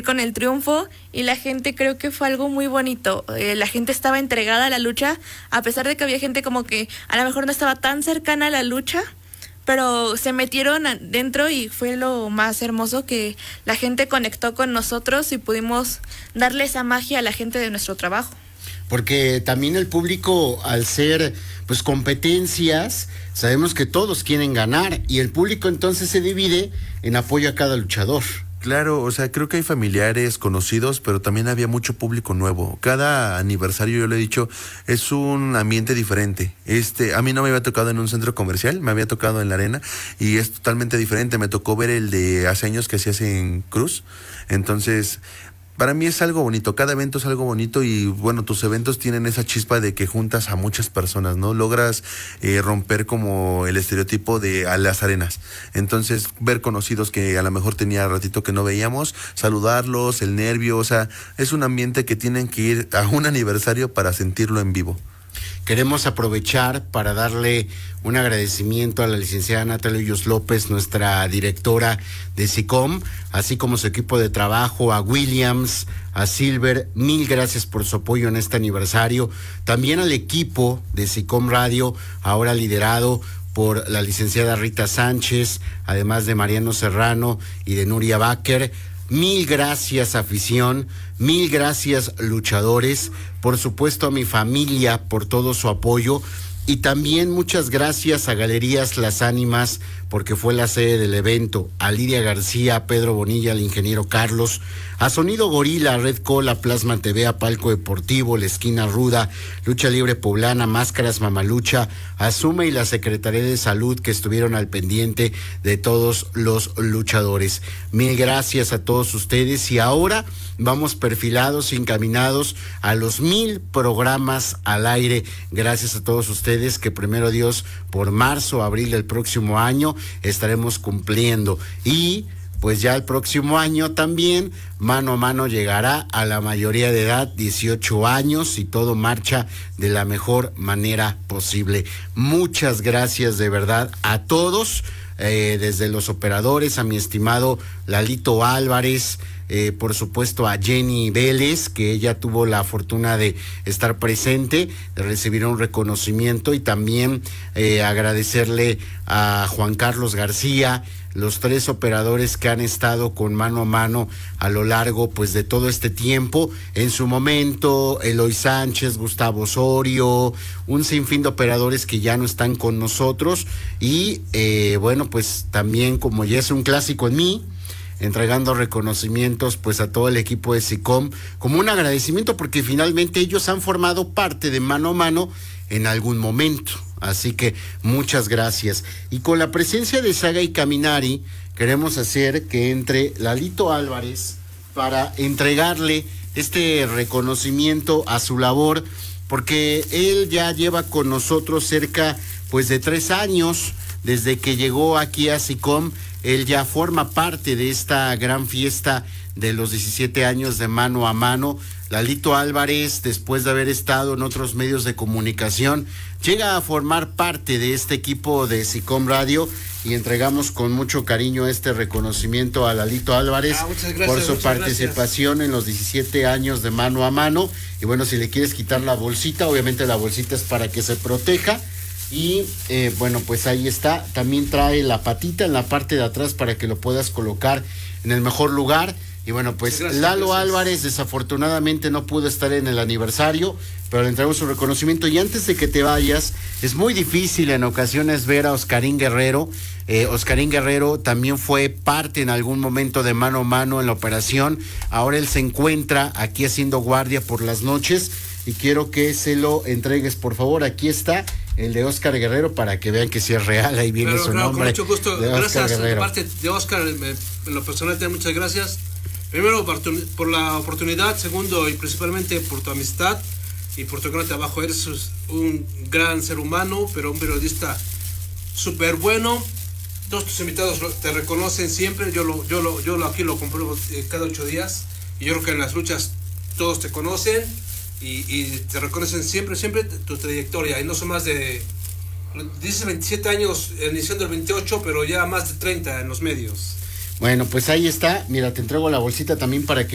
con el triunfo y la gente, creo que fue algo muy bonito. La gente estaba entregada a la lucha, a pesar de que había gente como que a lo mejor no estaba tan cercana a la lucha, pero se metieron dentro y fue lo más hermoso, que la gente conectó con nosotros y pudimos darle esa magia a la gente de nuestro trabajo. Porque también el público, al ser pues competencias, sabemos que todos quieren ganar y el público entonces se divide en apoyo a cada luchador. Claro, o sea, creo que hay familiares, conocidos, pero también había mucho público nuevo. Cada aniversario, yo le he dicho, es un ambiente diferente. A mí no me había tocado en un centro comercial, me había tocado en la arena y es totalmente diferente. Me tocó ver el de hace años que se hace en Cruz. Entonces, para mí es algo bonito, cada evento es algo bonito y bueno, tus eventos tienen esa chispa de que juntas a muchas personas, ¿no? Logras romper como el estereotipo de a las arenas. Entonces, ver conocidos que a lo mejor tenía ratito que no veíamos, saludarlos, el nervio, o sea, es un ambiente que tienen que ir a un aniversario para sentirlo en vivo. Queremos aprovechar para darle un agradecimiento a la licenciada Natalia Hoyos López, nuestra directora de SICOM, así como su equipo de trabajo, a Williams, a Silver, mil gracias por su apoyo en este aniversario. También al equipo de SICOM Radio, ahora liderado por la licenciada Rita Sánchez, además de Mariano Serrano y de Nuria Baker. Mil gracias, afición, mil gracias, luchadores, por supuesto a mi familia por todo su apoyo y también muchas gracias a Galerías Las Ánimas porque fue la sede del evento, a Lidia García, a Pedro Bonilla, al ingeniero Carlos, a Sonido Gorila, a Red Cola, Plasma TV, a Palco Deportivo, La Esquina Ruda, Lucha Libre Poblana, Máscaras Mamalucha, a Suma y la Secretaría de Salud que estuvieron al pendiente de todos los luchadores. Mil gracias a todos ustedes y ahora vamos perfilados, encaminados a los 1000 programas al aire. Gracias a todos ustedes que primero Dios por marzo, abril del próximo año estaremos cumpliendo y pues ya el próximo año también Mano a Mano llegará a la mayoría de edad, 18 años y todo marcha de la mejor manera posible. Muchas gracias de verdad a todos, desde los operadores, a mi estimado Lalito Álvarez, por supuesto a Jenny Vélez, que ella tuvo la fortuna de estar presente, de recibir un reconocimiento y también agradecerle a Juan Carlos García, los 3 operadores que han estado con Mano a Mano a lo largo pues de todo este tiempo. En su momento, Eloy Sánchez, Gustavo Osorio, un sinfín de operadores que ya no están con nosotros y bueno, pues también como ya es un clásico en mí, entregando reconocimientos pues a todo el equipo de SICOM como un agradecimiento porque finalmente ellos han formado parte de Mano a Mano en algún momento. Así que muchas gracias. Y con la presencia de Saga y Caminari, queremos hacer que entre Lalito Álvarez para entregarle este reconocimiento a su labor, porque él ya lleva con nosotros cerca pues de 3 años, desde que llegó aquí a SICOM. Él ya forma parte de esta gran fiesta de los 17 años de Mano a Mano. Lalito Álvarez, después de haber estado en otros medios de comunicación, llega a formar parte de este equipo de SICOM Radio y entregamos con mucho cariño este reconocimiento a Lalito Álvarez por su participación en los 17 años de Mano a Mano. Y bueno, si le quieres quitar la bolsita, obviamente la bolsita es para que se proteja. Y bueno, pues ahí está. También trae la patita en la parte de atrás para que lo puedas colocar en el mejor lugar. Y bueno, pues Lalo Álvarez desafortunadamente no pudo estar en el aniversario, pero le entregamos su reconocimiento. Y antes de que te vayas, es muy difícil en ocasiones ver a Oscarín Guerrero. Oscarín Guerrero también fue parte en algún momento de Mano a Mano en la operación. Ahora él se encuentra aquí haciendo guardia por las noches y quiero que se lo entregues, por favor. Aquí está el de Oscar Guerrero para que vean que sí es real. Ahí viene su nombre. Con mucho gusto. Gracias de parte de Oscar, en lo personal, muchas gracias. Primero por la oportunidad, segundo y principalmente por tu amistad y por tu gran trabajo. Eres un gran ser humano, pero un periodista súper bueno. Todos tus invitados te reconocen siempre. Yo aquí lo compruebo cada 8 días. Y yo creo que en las luchas todos te conocen y te reconocen siempre tu trayectoria. Y no son más de, dices 27 años, iniciando el 28, pero ya más de 30 en los medios. Bueno, pues ahí está. Mira, te entrego la bolsita también para que